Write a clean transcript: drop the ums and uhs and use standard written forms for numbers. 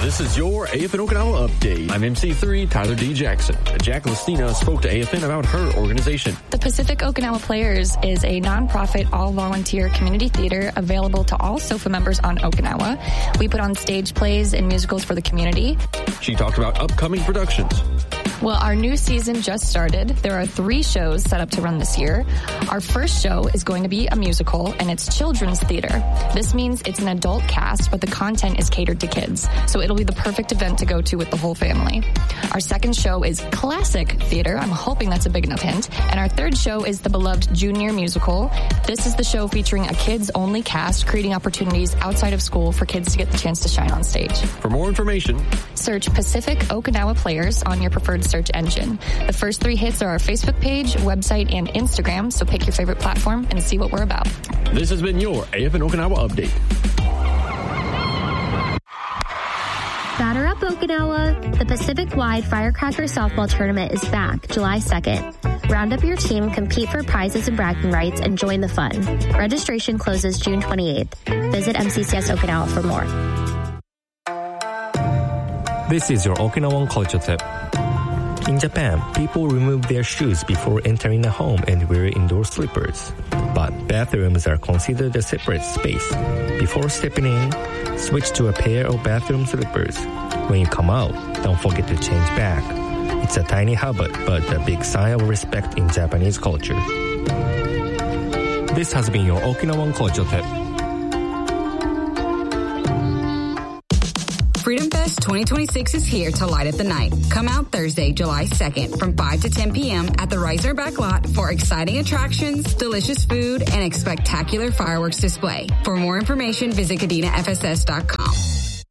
This is your AFN Okinawa update. I'm MC3 Tyler D. Jackson. Jack Listina spoke to AFN about her organization. The Pacific Okinawa Players is a nonprofit, all-volunteer community theater available to all SOFA members on Okinawa. We put on stage plays and musicals for the community. She talked about upcoming productions. Well, our new season just started. There are 3 shows set up to run this year. Our first show is going to be a musical, and it's children's theater. This means it's an adult cast, but the content is catered to kids. So it'll be the perfect event to go to with the whole family. Our second show is classic theater. I'm hoping that's a big enough hint. And our third show is the beloved junior musical. This is the show featuring a kids-only cast, creating opportunities outside of school for kids to get the chance to shine on stage. For more information, search Pacific Okinawa Players on your preferred search engine. The first 3 hits are our Facebook page, website, and Instagram, so pick your favorite platform and see what we're about. This has been your AFN Okinawa update. Batter Up Okinawa! The Pacific-wide Firecracker Softball Tournament is back July 2nd. Round up your team, compete for prizes and bragging rights, and join the fun. Registration closes June 28th. Visit MCCS Okinawa for more. This is your Okinawan culture tip. In Japan, people remove their shoes before entering a home and wear indoor slippers. But bathrooms are considered a separate space. Before stepping in, switch to a pair of bathroom slippers. When you come out, don't forget to change back. It's a tiny habit, but a big sign of respect in Japanese culture. This has been your Okinawan culture tip. Freedom Fest 2026 is here to light up the night. Come out Thursday, July 2nd from 5 to 10 p.m. at the Riser Back Lot for exciting attractions, delicious food, and a spectacular fireworks display. For more information, visit KadinaFSS.com.